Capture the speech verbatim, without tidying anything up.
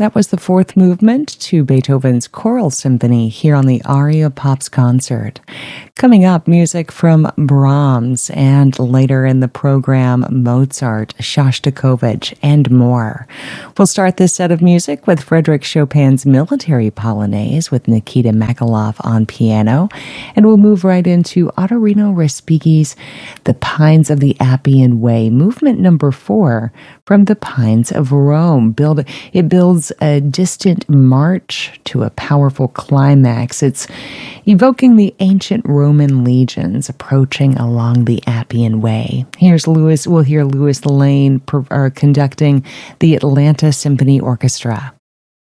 That was the fourth movement to Beethoven's Choral Symphony here on the Aria Pops concert. Coming up, music from Brahms and later in the program, Mozart, Shostakovich, and more. We'll start this set of music with Frédéric Chopin's Military Polonaise with Nikita Makalov on piano, and we'll move right into Ottorino Respighi's The Pines of the Appian Way, movement number four from The Pines of Rome. Build, it builds a distant march to a powerful climax. It's evoking the ancient Roman legions approaching along the Appian Way. Here's Louis, we'll hear Louis Lane per, uh, conducting the Atlanta Symphony Orchestra.